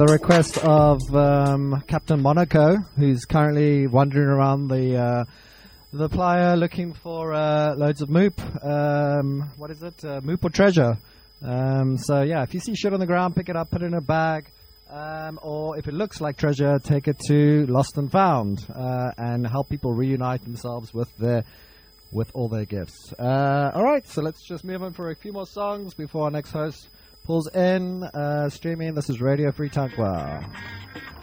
The request of Captain Monaco, who's currently wandering around the playa looking for loads of moop. What is it? Moop or treasure. So yeah, if you see shit on the ground, pick it up, put it in a bag. Or if it looks like treasure, take it to Lost and Found and help people reunite themselves with all their gifts. All right, so let's just move on for a few more songs before our next host pulls in. Streaming, this is Radio Free Takwa.